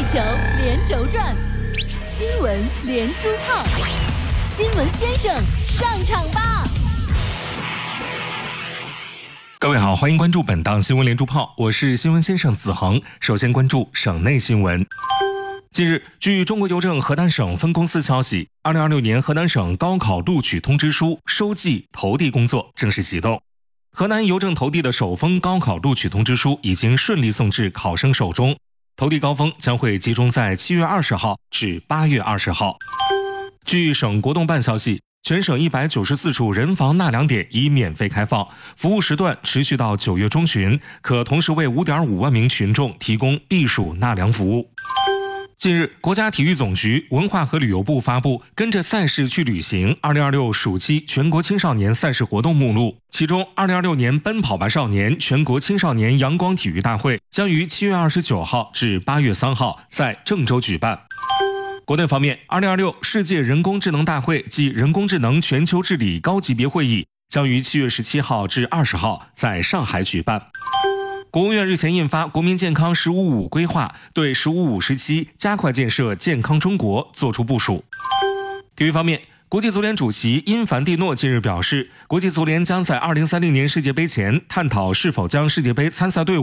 球连轴转，新闻连珠炮，新闻先生上场吧！ 各位好，欢迎关注本档新闻连珠炮，我是新闻先生子恒。首先关注省内新闻。近日，据中国邮政河南省分公司消息，2026年河南省高考录取通知书收寄投递工作正式启动。河南邮政投递的首封高考录取通知书已经顺利送至考生手中，投递高峰将会集中在7月20号至8月20号。据省国动办消息，全省194处人防纳凉点已免费开放，服务时段持续到9月中旬，可同时为5.5万名群众提供避暑纳凉服务。近日，国家体育总局、文化和旅游部发布跟着赛事去旅行2026暑期全国青少年赛事活动目录，其中2026年奔跑吧少年全国青少年阳光体育大会将于7月29号至8月3号在郑州举办。国内方面，2026世界人工智能大会暨人工智能全球治理高级别会议将于7月17号至20号在上海举办。国务院日前印发《国民健康“十五五”规划》，对“十五五”时期加快建设健康中国作出部署。体育方面，国际足联主席因凡蒂诺近日表示，国际足联将在2030年世界杯前探讨是否将世界杯参赛队伍